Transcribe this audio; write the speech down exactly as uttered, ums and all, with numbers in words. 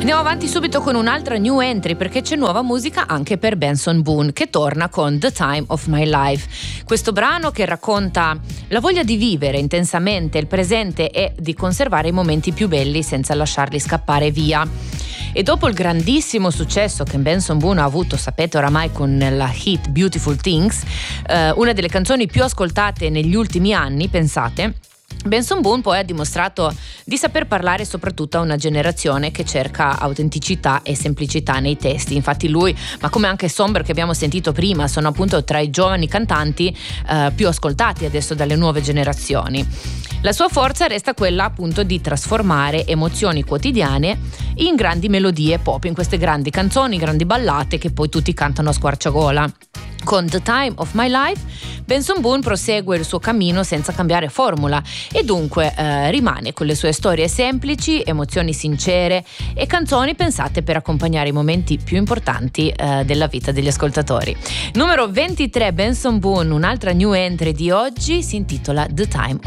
Andiamo avanti subito con un'altra new entry, perché c'è nuova musica anche per Benson Boone, che torna con The Time of My Life. Questo brano che racconta la voglia di vivere intensamente il presente e di conservare i momenti più belli senza lasciarli scappare via. E dopo il grandissimo successo che Benson Boone ha avuto, sapete oramai, con la hit Beautiful Things, eh, una delle canzoni più ascoltate negli ultimi anni, pensate, Benson Boone poi ha dimostrato di saper parlare soprattutto a una generazione che cerca autenticità e semplicità nei testi. Infatti lui, ma come anche Somber che abbiamo sentito prima, sono appunto tra i giovani cantanti eh, più ascoltati adesso dalle nuove generazioni. La sua forza resta quella appunto di trasformare emozioni quotidiane in grandi melodie pop, in queste grandi canzoni, grandi ballate che poi tutti cantano a squarciagola. Con The Time of My Life, Benson Boone prosegue il suo cammino senza cambiare formula e dunque eh, rimane con le sue storie semplici, emozioni sincere e canzoni pensate per accompagnare i momenti più importanti eh, della vita degli ascoltatori. Numero ventitré, Benson Boone, un'altra new entry di oggi, si intitola The Time